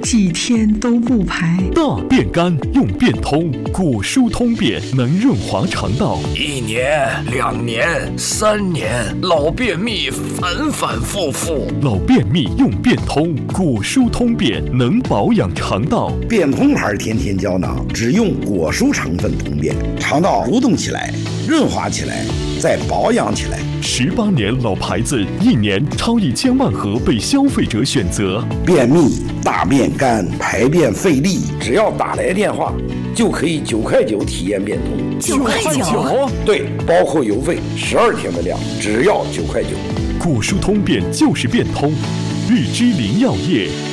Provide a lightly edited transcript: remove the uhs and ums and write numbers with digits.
几天都不排。 大便干用便通，果蔬通便能润滑肠道。 1年、2年、3年，老便秘反反复复。 老便秘用便通，果蔬通便能保养肠道。 便通牌甜甜胶囊只用果蔬成分通便，肠道蠕动起来，润滑起来，再保养起来。 18年老牌子，1年超1000万盒被消费者选择。 便秘、大便干、排便费力，只要打来电话，就可以9块9体验便通。 9块9？ 对，包括邮费，12天的量，只要9块9。 果蔬通便就是便通，日之林药业。